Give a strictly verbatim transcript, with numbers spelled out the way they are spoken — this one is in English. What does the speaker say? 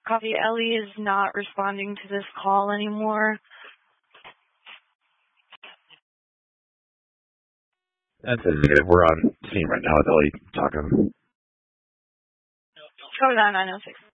Copy. Ellie is not responding to this call anymore. That's it. We're on scene right now with Ellie talking. Code nine nine oh six.